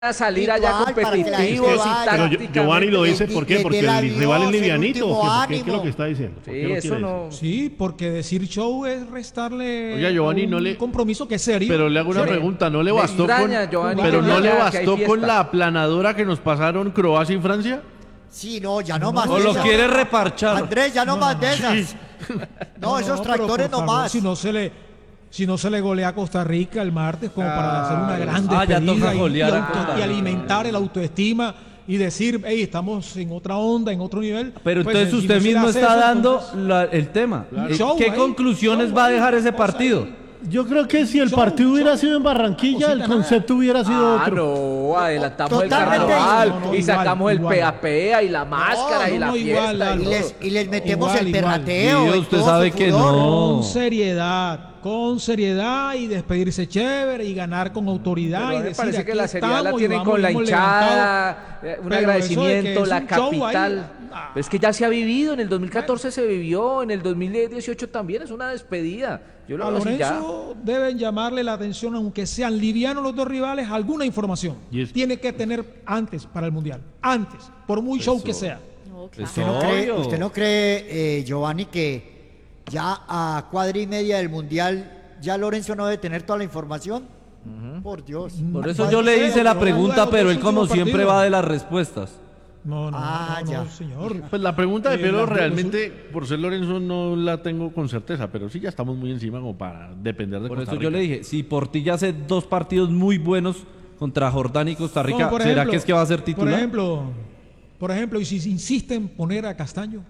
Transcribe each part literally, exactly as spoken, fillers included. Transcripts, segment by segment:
a salir allá competitivos y tácticamente. Pero Giovanni lo dice, ¿por qué? Porque el rival es livianito. ¿Qué es lo que está diciendo? Sí, eso no. Sí, porque decir show es restarle Oiga, Giovanni, un no le... compromiso que es serio. Pero le hago una sí. pregunta, ¿no le bastó extraña, con... Giovanni, pero no le bastó con la fiesta. aplanadora que nos pasaron Croacia y Francia? Sí, no, ya no más O de lo esas. quiere reparchar. Andrés, ya no, No, más no. de esas. No, esos pero tractores por no favor, más. Si no se le, si no se le golea a Costa Rica el martes como para hacer una gran Ah, ya despedida toca y, golear y a auto- Costa y Rica. alimentar el autoestima y decir, hey, estamos en otra onda, en otro nivel. Pero Pues, entonces si usted no se mismo hace está eso, dando entonces- la- el tema. Claro. Eh, Show ¿Qué ahí, conclusiones show va a ahí, dejar ese cosa partido? ahí. Yo creo que si el Show, partido hubiera show. sido en Barranquilla, Cosita el nada. concepto hubiera sido Ah, otro. no, adelantamos Totalmente el carnaval igual. No, no, y sacamos igual, el igual. pea-pea y la máscara no, y la no, fiesta igual, y Aldo. Y todo. les, y les metemos Igual, el igual. perrateo. Sí, y usted todo sabe su que furor. no. Con seriedad, con seriedad y despedirse chévere y ganar con autoridad. Pero a y mí me decir, parece que aquí la seriedad la estamos y tienen vamos, con la hemos hinchada, levantado. eh, un Pero eso de que agradecimiento, es la un show ahí, capital. ah. Pero es que ya se ha vivido, en el dos mil catorce se vivió, en el dos mil dieciocho también, es una despedida. Yo lo A hago así ya. Lorenzo deben llamarle la atención, aunque sean livianos los dos rivales, alguna información. Y es- Tiene que tener antes para el Mundial. Antes, por muy show que sea. No, claro. ¿Usted no cree, Obvio. usted no cree eh, Giovanni, que ya a cuadra y media del Mundial ya Lorenzo no debe tener toda la información? Por Dios. Por eso yo le hice la pregunta, pero él como siempre va de las respuestas. No, no, Ah, no, no, ya. señor. Pues la pregunta de Eh, Pedro la- realmente, por ser Lorenzo, no la tengo con certeza, pero sí ya estamos muy encima como para depender de Por Costa eso yo Rica. le dije, si Portilla hace dos partidos muy buenos contra Jordania y Costa Rica, No, por ¿será ejemplo, que es que va a ser titular? Por ejemplo, por ejemplo, y si insisten en poner a Castaño.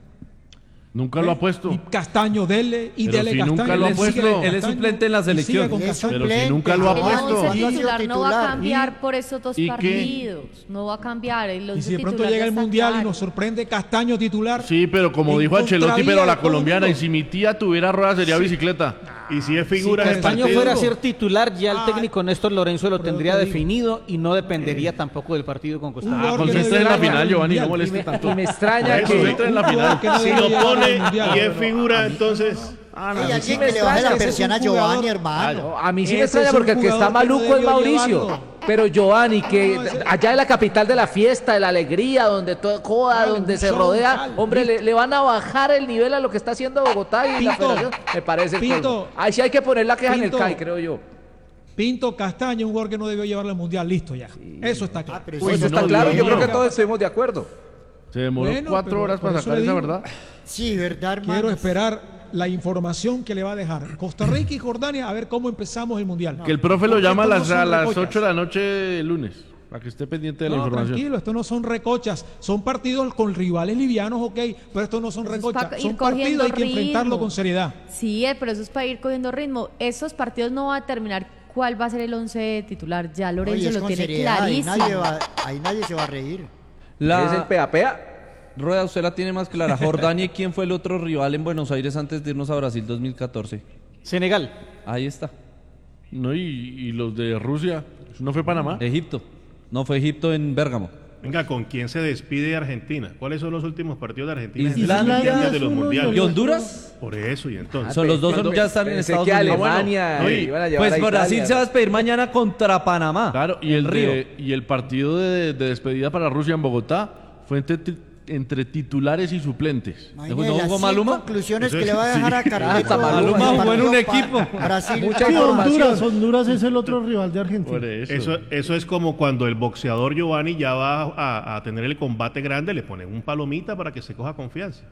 Nunca lo ha puesto. Y Castaño dele y Pero dele si Castaño. nunca lo ha él sigue puesto. con Él es Castaño suplente en la y sigue selección. con Es Castaño. Pero si suplente. nunca lo ha El puesto. once Y- titular no va a titular. cambiar por esos dos ¿Y qué? partidos. No va a cambiar. El Y once si de pronto titular llega ya el está Mundial y claro. nos sorprende Castaño titular. Sí, pero como en dijo Ancelotti, contravía pero a de la todo el colombiana, y mundo. si mi tía tuviera ruedas sería bicicleta. Y si es figura Sí, del Castaño partido, fuera a ser titular, ya el Ah, técnico Néstor Lorenzo lo por eso tendría te digo. definido y no dependería tampoco del partido con Costa Un Rica. Ah, jugador que concentre en no la debe final, llegar al Giovanni, no Mundial. Y moleste me, tanto. y me extraña Por eso, que... entra en la un jugador final. que no si debe lo llegar al pone Mundial, y es pero figura, a mí- entonces... Ah, Hay no, alguien me que le baje extraña la que es persiana a un jugador- Giovanni, Ah, hermano. no, a mí sí me Ese extraña es un porque el que está jugador que no maluco es debió Mauricio. llevarlo. Pero Giovanni, que No, ese- allá en la capital de la fiesta, de la alegría, donde todo coda, Dale, donde un se show, rodea, dale, hombre, le, listo. le van a bajar el nivel a lo que está haciendo Bogotá y la Pinto, federación. Me parece el Pinto, colmo. Ahí sí hay que poner la queja en Pinto. el C A I, creo yo. Pinto Castaño, un jugador que no debió llevarlo al Mundial. Listo ya. Eso está claro. Ah, pero Uy, sí, eso no, está claro, Dios yo creo mío. que todos estuvimos de acuerdo. Se demoró Bueno, cuatro pero horas por para eso sacar le esa digo. verdad. Sí, ¿verdad, hermano? Quiero esperar la información que le va a dejar Costa Rica y Jordania a ver cómo empezamos el Mundial. Que el profe lo Porque llama a esto no las, son a las recochas. ocho de la noche del lunes, para que esté pendiente de la No, información. tranquilo, esto no son recochas, son partidos con rivales livianos, ok, pero esto no son Eso es recochas, pa' ir son cogiendo partidos, hay que enfrentarlo ritmo. con seriedad. Sí, eh, pero eso es para ir cogiendo ritmo. Esos partidos no va a determinar cuál va a ser el once titular. Ya Oye, Lorenzo es lo con tiene seriedad, ahí clarísimo. nadie, va, ahí nadie se va a reír. La... Es el pea-pea. Rueda, usted la tiene más clara. Jordania, ¿quién fue el otro rival en Buenos Aires antes de irnos a Brasil dos mil catorce? Senegal. Ahí está. No, y, y los de Rusia, ¿eso no fue Panamá? Egipto. No, fue Egipto en Bérgamo. Venga, ¿con quién se despide Argentina? ¿Cuáles son los últimos partidos de Argentina? Islandia. Antes de los ¿Y mundiales. Honduras? Por eso, y entonces. Son los dos Cuando- ya están en pensé Estados que Unidos. Alemania Ah, bueno. eh, iban a llevar Pues a Brasil Italia. se va a despedir mañana contra Panamá. Claro, y el, Río. de- y el partido de, de despedida para Rusia en Bogotá fue entre, ti- entre titulares y suplentes. Imagínate ¿No las jugó cinco Maluma? conclusiones Eso que es- le va a dejar a sí. Carlitos. Hasta Maluma del jugó en partido un pa- equipo. Brasil. Mucha Sí, información. Honduras, Honduras es el otro rival de Argentina. Por eso. Eso, eso es como cuando el boxeador Giovanni ya va a, a tener el combate grande, le ponen un palomita para que se coja confianza.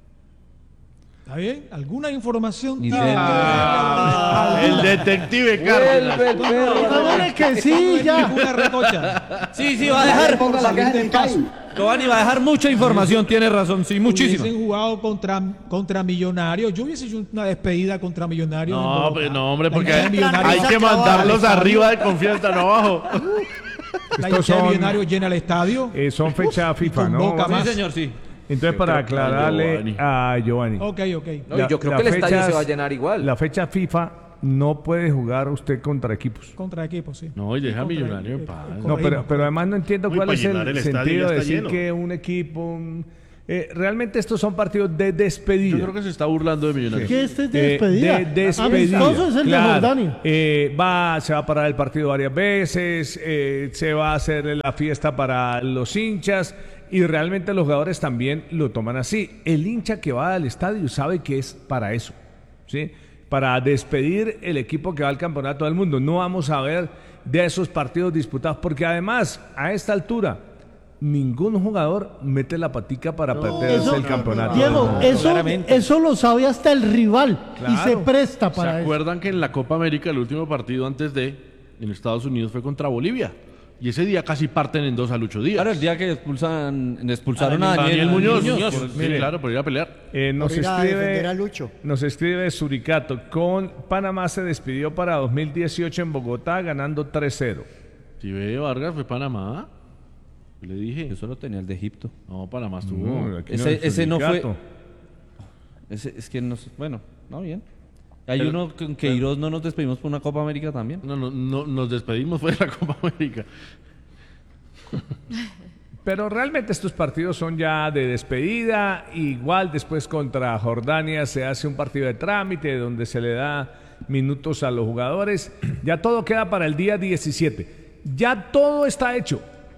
¿Está bien? ¿Alguna información? Y tiene de- que darle a- Ah, el detective Carlos. Vuelve el perro. es que sí, ya. Una recocha. Sí, sí, va a dejar. Por salir del paso. Giovanni va a dejar mucha información, tiene razón, sí, muchísima. Hubiesen jugado contra, contra Millonarios. Yo hubiese hecho una despedida contra Millonarios. en No, Bogotá. pues no, hombre, La porque hinchada de hay, Millonarios- hay que mandarlos arriba de confianza, no abajo. La Estos hinchada de son- Millonarios llena el estadio. Eh, son fecha FIFA, ¿no? convoca Sí, más. señor, sí. Entonces, para aclararle Giovanni. a Giovanni. Ok, ok. No, y yo creo que el estadio fechas- se va a llenar igual. La fecha FIFA no puede jugar usted contra equipos. Contra equipos, sí. No, y deja a Contra- Millonario en eh, paz. eh, No, pero, pero además no entiendo Uy, cuál para es el, llenar el estadio sentido ya de está decir lleno. que un equipo mm, Eh, realmente estos son partidos de despedida. Yo creo que se está burlando de Millonarios. ¿Qué este de Eh, despedida? de despedida. Amistoso es el Claro. de Jordania. Eh, va, se va a parar el partido varias veces, eh, se va a hacer la fiesta para los hinchas y realmente los jugadores también lo toman así. El hincha que va al estadio sabe que es para eso, ¿sí? Para despedir el equipo que va al campeonato del mundo. No vamos a ver de esos partidos disputados porque además a esta altura ningún jugador mete la patica para perderse Eso- el campeonato. Diego, No, eso, claramente. eso lo sabe hasta el rival y Claro. se presta ¿Se para eso. acuerdan que en la Copa América el último partido antes de en Estados Unidos fue contra Bolivia? Y ese día casi parten en dos a Lucho Díaz. Claro, el día que expulsan, expulsaron a Daniel, Daniel, Muñoz. Muñoz. Por- sí, Mire. claro, por ir a pelear. Eh, nos Por ir a defender a escribe Lucho. nos escribe Suricato. Con Panamá se despidió para dos mil dieciocho en Bogotá ganando tres cero. Si ve Vargas fue Panamá. Yo le dije. Yo solo tenía el de Egipto. No, Panamá estuvo. No, aquí Ese- es ese no fue- Suricato. Ese- es que no sé, bueno, no bien. Hay Pero- uno con Queiroz no nos despedimos por una Copa América también. No, no, no, nos despedimos fue de la Copa América. Pero realmente estos partidos son ya de despedida. Igual después contra Jordania se hace un partido de trámite donde se le da minutos a los jugadores. Ya todo queda para el día diecisiete. Ya todo está hecho.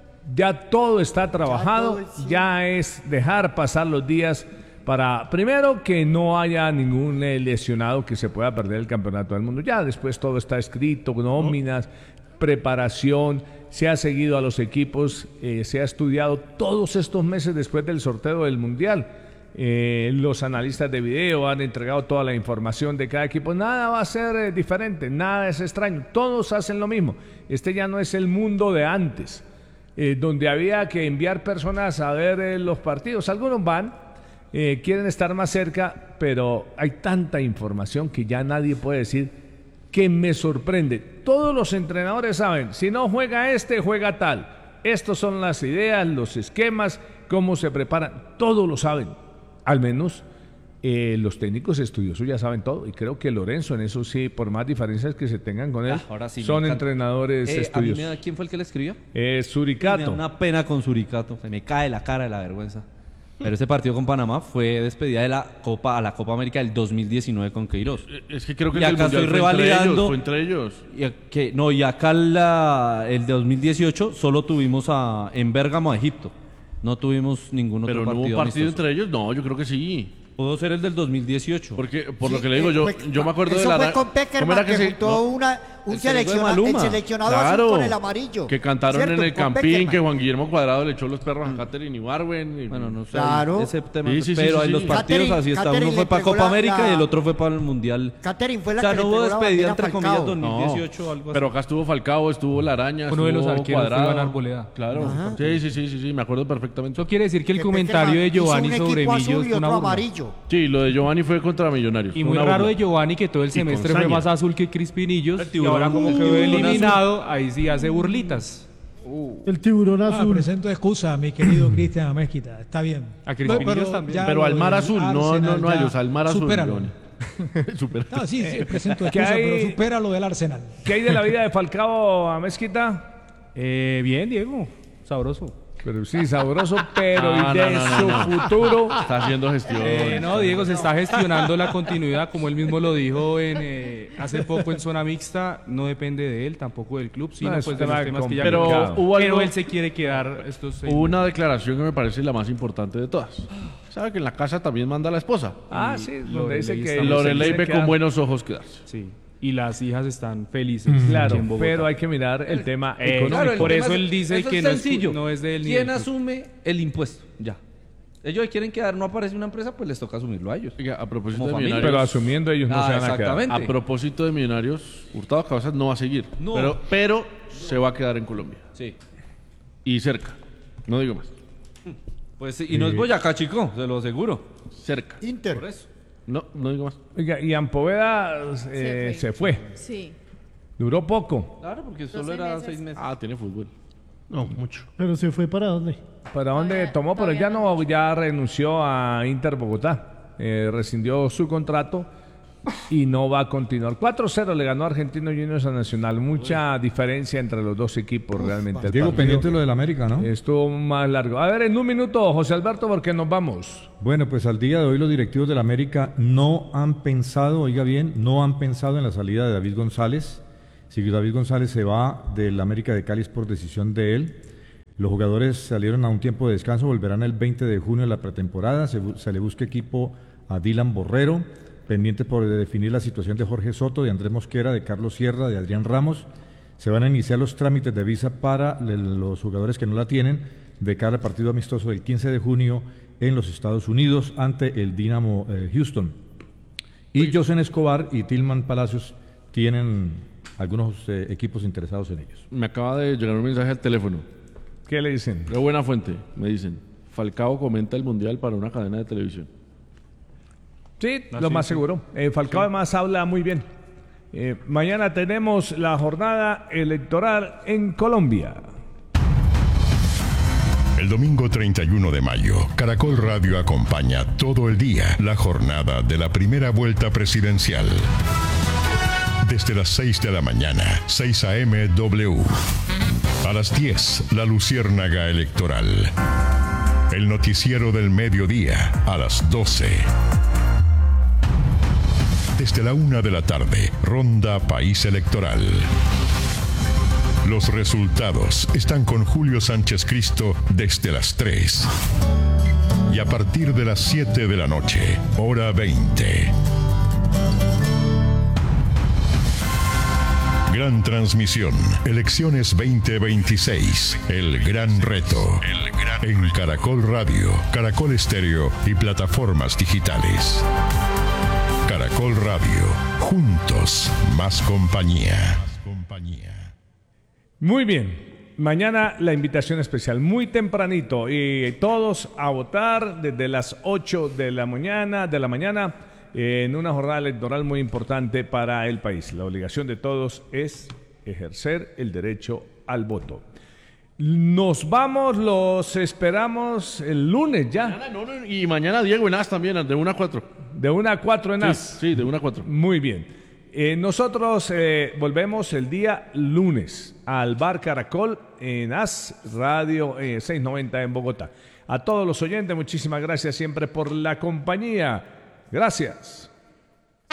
Ya todo está trabajado. todo, sí. Ya es dejar pasar los días para, primero, que no haya ningún eh, lesionado que se pueda perder el campeonato del mundo. Ya después todo está escrito, nóminas, preparación, se ha seguido a los equipos, eh, se ha estudiado todos estos meses después del sorteo del Mundial. Eh, los analistas de video han entregado toda la información de cada equipo. Nada va a ser eh, diferente, nada es extraño. Todos hacen lo mismo. Este ya no es el mundo de antes, eh, donde había que enviar personas a ver eh, los partidos. Algunos van, eh, quieren estar más cerca, pero hay tanta información que ya nadie puede decir que me sorprende. Todos los entrenadores saben, si no juega este, juega tal. Estas son las ideas, los esquemas, cómo se preparan, todos lo saben. Al menos eh, los técnicos estudiosos ya saben todo. Y creo que Lorenzo, en eso sí, por más diferencias que se tengan con él, Ah, ahora sí, me son encanta. entrenadores Eh, a mí me estudiosos. da- ¿Quién fue el que le escribió? Eh, Me Suricato. da una pena con Suricato. Se me cae la cara de la vergüenza. Pero ese partido con Panamá fue despedida de la Copa a la Copa América del dos mil diecinueve con Queiroz. Es que creo que Y el del acá Mundial estoy fue entre revalidando- ellos, fue entre ellos. Y a- que, no, y acá la- el de dos mil dieciocho solo tuvimos a, en Bérgamo a Egipto. No tuvimos ningún otro Pero no partido. hubo un partido amistoso. entre ellos. No, yo creo que sí. Pudo ser el del dos mil dieciocho. Porque, por Sí, lo que le digo, eh, yo, fue- yo me acuerdo eso de la... fue con ¿Cómo Peckerman era que se- juntó no, una, un el seleccionado de selecciona- el Maluma. seleccionado azul Claro, con el amarillo. que cantaron ¿Cierto? en el Con Campín, Peckerman. que Juan Guillermo Cuadrado le echó los perros a Catherine Ibarwen. y- Bueno, no sé. Claro. Ese tema. Sí, sí, sí, pero sí, en los sí. partidos Catherine- así está. Catherine Uno fue le para pegó Copa la- América la- y el otro fue para el Mundial. Catherine fue O la sea, que no le hubo pegó la despedida bandera entre a comillas Falcao. dos mil No, dieciocho o algo así. pero acá estuvo Falcao, estuvo Laraña, Uno de los estuvo arqueros fue Cuadrado. Iván Arboleda. Claro. Sí, sí, sí, sí, sí, me acuerdo perfectamente. Eso quiere decir que el Que comentario de Peckerman hizo Giovanni un sobre equipo Millos azul y fue una otro burla. amarillo. Sí, lo de Giovanni fue contra Millonarios. Y fue muy una raro burla. de Giovanni que todo el semestre fue saña. más azul que Crispinillos y tiburón- ahora como el quedó tiburón eliminado, ahí sí hace burlitas. El tiburón Ah, azul. presento excusa, mi querido Cristian Amézquita. Está bien. A Crispinillos también. ya Pero lo al mar del azul, no, no, Arsenal no a ya ellos, al mar azul. supéralo. Giovanni. Supera. No, sí, sí, presento ¿Qué excusa, hay? pero supera lo del Arsenal. ¿Qué hay de la vida de Falcao a Mezquita? Eh, bien, Diego. Sabroso. Pero sí, sabroso, pero No, ¿y de no, no, su no, no. futuro? Está haciendo gestión. Eh, no, Diego, se está gestionando la continuidad, como él mismo lo dijo en, eh, hace poco en zona mixta. No depende de él, tampoco del club, sino No, es pues un de los tema temas que ya complicado. comentaba. Pero hubo algo- Pero él se quiere quedar estos seis Hubo una declaración que me parece la más importante de todas. ¿Sabe que en la casa también manda la esposa? Ah, sí, donde Lorelei dice que... está muy Lorelei se ve queda- con buenos ojos quedarse. Sí. Y las hijas están felices. aquí Claro, en Bogotá. pero hay que mirar el tema Eh, económico. claro, el Por tema eso es- él dice eso que es no es- sencillo. no es de él ni ¿Quién del club. asume el impuesto? Ya. Ellos quieren quedar, no aparece una empresa, pues les toca asumirlo a ellos. Oiga, a propósito Como de familia. Millonarios. Pero asumiendo ellos no Ah, se van a quedar. exactamente. A propósito de Millonarios, Hurtado Cabezas no va a seguir. No. Pero, pero se va a quedar en Colombia. Sí. Y cerca. No digo más. Pues sí, y no es Boyacá, chico, se lo aseguro. Cerca. Inter. Por eso. No, no digo más. Oiga, y Ampoveda eh, Se se fue. Sí. Duró poco. Claro, porque solo seis era meses. seis meses. Ah, tiene fútbol. No, mucho. Pero se fue para dónde? ¿Para dónde Todavía- tomó? Pero todavía ya no no, ya renunció a Inter Bogotá. Eh, rescindió su contrato y no va a continuar. cuatro cero le ganó Argentino Juniors a Nacional. Mucha diferencia entre los dos equipos realmente. El Diego, partido pendiente de lo del América, ¿no? estuvo más largo. A ver, en un minuto, José Alberto, porque nos vamos. Bueno, pues al día de hoy los directivos del América no han pensado, oiga bien, no han pensado en la salida de David González. Si David González se va del América de Cali es por decisión de él. Los jugadores salieron a un tiempo de descanso, volverán el veinte de junio a la pretemporada. Se, se le busca equipo a Dylan Borrero, pendiente por definir la situación de Jorge Soto, de Andrés Mosquera, de Carlos Sierra, de Adrián Ramos. Se van a iniciar los trámites de visa para los jugadores que no la tienen de cara al partido amistoso del quince de junio en los Estados Unidos ante el Dynamo eh, Houston. Y Josen Escobar y Tilman Palacios tienen algunos eh, equipos interesados en ellos. Me acaba de llegar un mensaje al teléfono. ¿Qué le dicen? Qué buena fuente, me dicen. Falcao comenta el Mundial para una cadena de televisión. Sí, Ah, lo sí, más sí. seguro. Eh, Falcao Sí. además habla muy bien. Eh, mañana tenemos la jornada electoral en Colombia. El domingo treinta y uno de mayo, Caracol Radio acompaña todo el día la jornada de la primera vuelta presidencial. Desde las seis de la mañana, seis a eme doble u. A las diez, la Luciérnaga Electoral. El noticiero del mediodía, a las doce. Desde la una de la tarde, Ronda País Electoral. Los resultados están con Julio Sánchez Cristo desde las tres. Y a partir de las siete de la noche, hora veinte. Gran transmisión, elecciones veinte veintiséis, el gran reto. En Caracol Radio, Caracol Estéreo y plataformas digitales. Caracol Radio, juntos, más compañía. Muy bien. Mañana la invitación especial, muy tempranito, y todos a votar desde las ocho de la mañana, de la mañana, en una jornada electoral muy importante para el país. La obligación de todos es ejercer el derecho al voto. Nos vamos, los esperamos el lunes ya. Mañana, no, no, y mañana Diego en As también, de una a cuatro. De una a cuatro en Sí, As. sí, de una a cuatro. Muy bien. Eh, nosotros eh, volvemos el día lunes al Bar Caracol en As Radio eh, seiscientos noventa en Bogotá. A todos los oyentes, muchísimas gracias siempre por la compañía. Gracias.